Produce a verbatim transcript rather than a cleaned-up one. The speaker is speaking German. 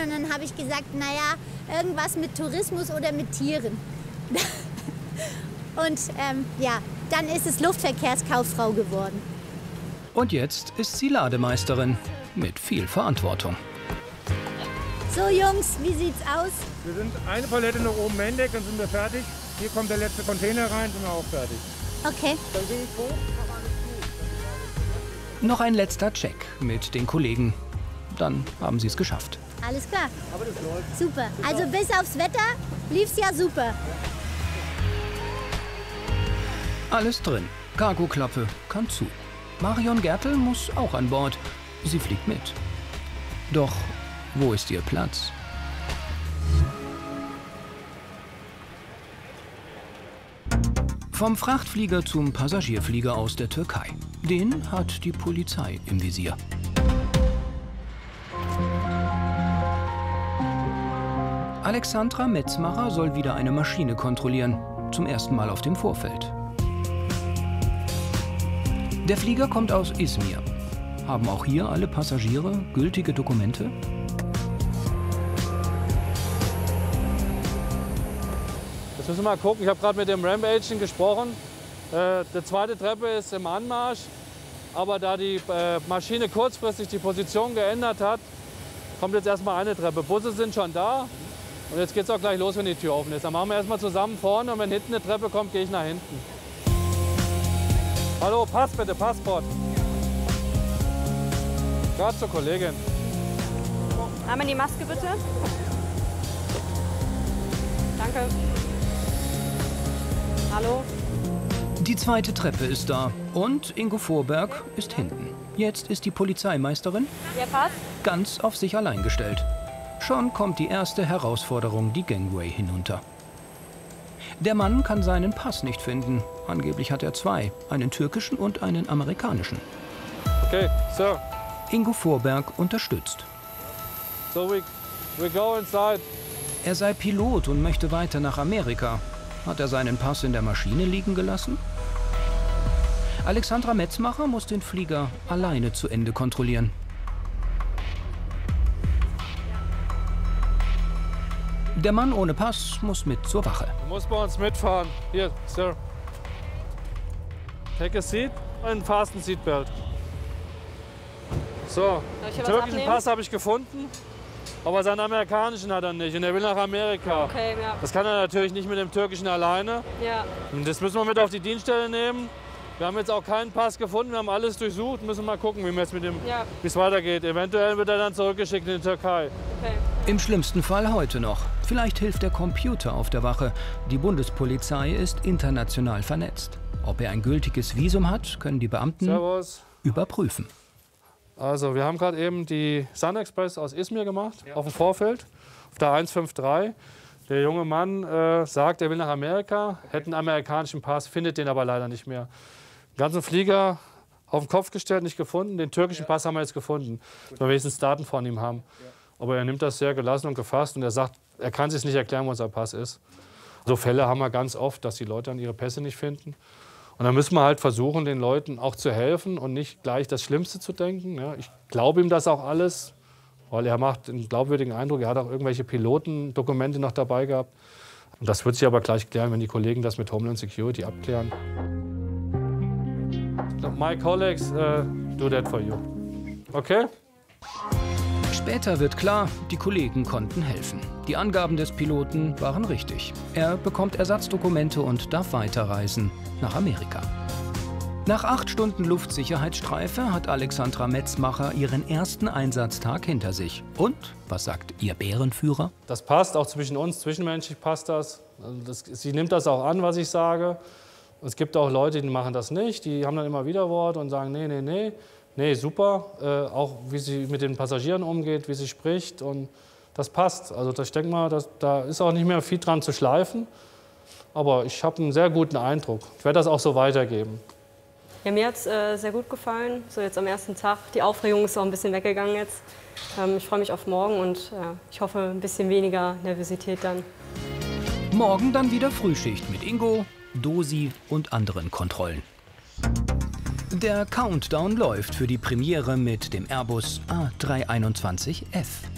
und dann habe ich gesagt, naja, irgendwas mit Tourismus oder mit Tieren. Und ähm, ja, dann ist es Luftverkehrskauffrau geworden. Und jetzt ist sie Lademeisterin mit viel Verantwortung. So Jungs, wie sieht's aus? Wir sind eine Palette noch oben Mendeck, dann sind wir fertig. Hier kommt der letzte Container rein, sind wir auch fertig. Okay. Dann gehe ich hoch. Noch ein letzter Check mit den Kollegen. Dann haben sie es geschafft. Alles klar. Aber das läuft. Super. Also bis aufs Wetter lief's ja super. Alles drin. Cargoklappe kann zu. Marion Gärtel muss auch an Bord. Sie fliegt mit. Doch wo ist ihr Platz? Vom Frachtflieger zum Passagierflieger aus der Türkei. Den hat die Polizei im Visier. Alexandra Metzmacher soll wieder eine Maschine kontrollieren. Zum ersten Mal auf dem Vorfeld. Der Flieger kommt aus Izmir. Haben auch hier alle Passagiere gültige Dokumente? Jetzt müssen wir mal gucken. Ich habe gerade mit dem Ramp-Agent gesprochen. Äh, die zweite Treppe ist im Anmarsch. Aber da die äh, Maschine kurzfristig die Position geändert hat, kommt jetzt erstmal eine Treppe. Busse sind schon da. Und jetzt geht es auch gleich los, wenn die Tür offen ist. Dann machen wir erstmal zusammen vorne und wenn hinten eine Treppe kommt, gehe ich nach hinten. Hallo, Pass bitte, Passport. Gerade zur Kollegin. Einmal die Maske bitte. Danke. Hallo. Die zweite Treppe ist da und Ingo Vorberg ist hinten. Jetzt ist die Polizeimeisterin Der Pass? ganz auf sich allein gestellt. Schon kommt die erste Herausforderung die Gangway hinunter. Der Mann kann seinen Pass nicht finden. Angeblich hat er zwei, einen türkischen und einen amerikanischen. Okay, Sir. Ingo Vorberg unterstützt. So we, we go inside. Er sei Pilot und möchte weiter nach Amerika. Hat er seinen Pass in der Maschine liegen gelassen? Alexandra Metzmacher muss den Flieger alleine zu Ende kontrollieren. Der Mann ohne Pass muss mit zur Wache. Du musst bei uns mitfahren. Hier, Sir. Take a seat and fasten seatbelt. So, den türkischen Pass habe ich gefunden, aber seinen amerikanischen hat er nicht und er will nach Amerika. Okay, ja. Das kann er natürlich nicht mit dem türkischen alleine. Ja. Und das müssen wir mit auf die Dienststelle nehmen. Wir haben jetzt auch keinen Pass gefunden, wir haben alles durchsucht, müssen mal gucken, wie es mit dem, Ja. wie es weitergeht. Eventuell wird er dann zurückgeschickt in die Türkei. Okay. Im schlimmsten Fall heute noch. Vielleicht hilft der Computer auf der Wache. Die Bundespolizei ist international vernetzt. Ob er ein gültiges Visum hat, können die Beamten Servus. überprüfen. Also wir haben gerade eben die Sun Express aus Izmir gemacht, ja. Auf dem Vorfeld, auf der eins fünf drei. Der junge Mann äh, sagt, er will nach Amerika, hätte einen amerikanischen Pass, findet den aber leider nicht mehr. Den ganzen Flieger auf den Kopf gestellt, nicht gefunden. Den türkischen ja. Pass haben wir jetzt gefunden, dass wir wenigstens Daten von ihm haben. Ja. Aber er nimmt das sehr gelassen und gefasst und er sagt, er kann sich nicht erklären, wo unser Pass ist. So Fälle haben wir ganz oft, dass die Leute dann ihre Pässe nicht finden. Und dann müssen wir halt versuchen, den Leuten auch zu helfen und nicht gleich das Schlimmste zu denken. Ja, ich glaube ihm das auch alles, weil er macht einen glaubwürdigen Eindruck. Er hat auch irgendwelche Pilotendokumente noch dabei gehabt. Und das wird sich aber gleich klären, wenn die Kollegen das mit Homeland Security abklären. My colleagues uh, do that for you. Okay? Später wird klar, die Kollegen konnten helfen. Die Angaben des Piloten waren richtig. Er bekommt Ersatzdokumente und darf weiterreisen nach Amerika. Nach acht Stunden Luftsicherheitsstreife hat Alexandra Metzmacher ihren ersten Einsatztag hinter sich. Und was sagt ihr Bärenführer? Das passt, auch zwischen uns, zwischenmenschlich passt das. das. Sie nimmt das auch an, was ich sage. Es gibt auch Leute, die machen das nicht. Die haben dann immer Widerwort und sagen, nee, nee, nee. Nee, super. Äh, auch wie sie mit den Passagieren umgeht, wie sie spricht. Und das passt. Also ich denke mal, das, da ist auch nicht mehr viel dran zu schleifen. Aber ich habe einen sehr guten Eindruck. Ich werde das auch so weitergeben. Ja, mir hat es äh, sehr gut gefallen, so jetzt am ersten Tag. Die Aufregung ist auch ein bisschen weggegangen jetzt. Ähm, ich freue mich auf morgen und äh, ich hoffe, ein bisschen weniger Nervosität dann. Morgen dann wieder Frühschicht mit Ingo, Dosi und anderen Kontrollen. Der Countdown läuft für die Premiere mit dem Airbus A drei einundzwanzig F.